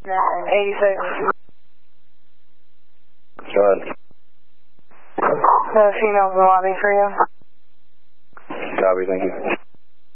86. Go ahead. The female's in the lobby for you. Copy, thank you.